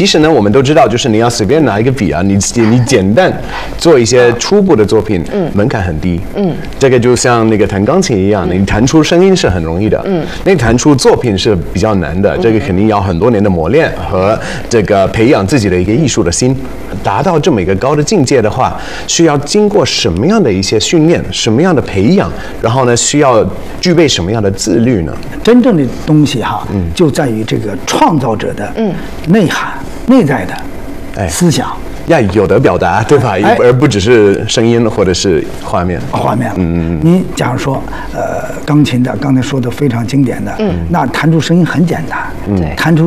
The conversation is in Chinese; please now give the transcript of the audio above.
其实呢，我们都知道，就是你要随便拿一个笔啊，你简单做一些初步的作品，门槛很低。这个就像那个弹钢琴一样，你弹出声音是很容易的，那弹出作品是比较难的。这个肯定要很多年的磨练和这个培养自己的一个艺术的心，达到这么一个高的境界的话，需要经过什么样的一些训练，什么样的培养，然后呢，需要具备什么样的自律呢？ 真正的东西哈，就在于这个创造者的内涵、内在的思想。 要有的表达，对吧？而不只是声音或者是画面。你假如说，钢琴的刚才说的非常经典的，那弹出声音很简单，弹出